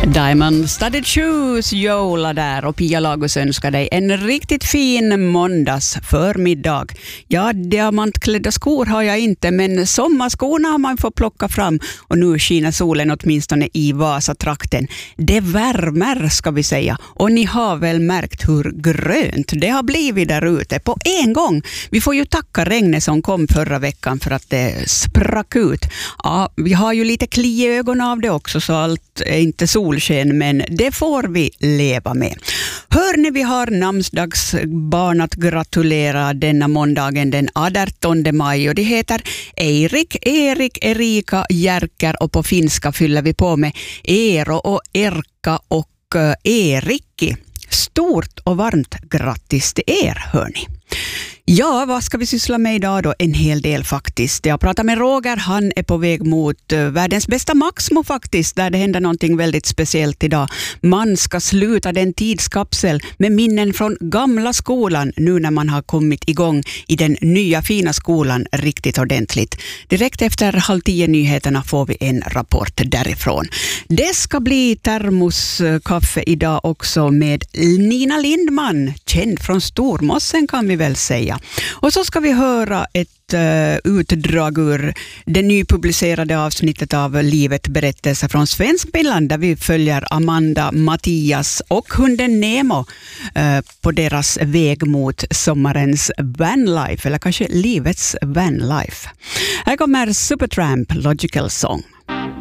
Diamond Studded Shoes, Jola där, och Pia Lagos önskar dig en riktigt fin måndags förmiddag. Ja, diamantklädda skor har jag inte, men sommarskorna har man fått plocka fram, och nu skiner solen åtminstone i Vasatrakten. Det värmer, ska vi säga, och ni har väl märkt hur grönt det har blivit där ute på en gång. Vi får ju tacka regnet som kom förra veckan för att det sprack ut. Ja, vi har ju lite kli i ögonen av det också, så allt är inte solsken, men det får vi leva med. Hör ni, vi har namnsdagsbarn att gratulera denna måndagen den 18 maj, och det heter Eirik, Erik, Erika, Jerker, och på finska fyller vi på med Eero och Erka och Erikki. Stort och varmt grattis till er, hörni. Ja, vad ska vi syssla med idag då? En hel del faktiskt. Jag pratar med Roger, han är på väg mot världens bästa Maxmo faktiskt, där det händer någonting väldigt speciellt idag. Man ska sluta den tidskapsel med minnen från gamla skolan nu när man har kommit igång i den nya fina skolan riktigt ordentligt. Direkt efter 9:30 nyheterna får vi en rapport därifrån. Det ska bli termoskaffe idag också med Nina Lindman, känd från Stormossen kan vi väl säga. Och så ska vi höra ett utdrag ur det nypublicerade avsnittet av Livet berättelse från Svenskbilland, där vi följer Amanda, Mattias och hunden Nemo på deras väg mot sommarens vanlife, eller kanske livets vanlife. Här kommer Supertramp, Logical Song.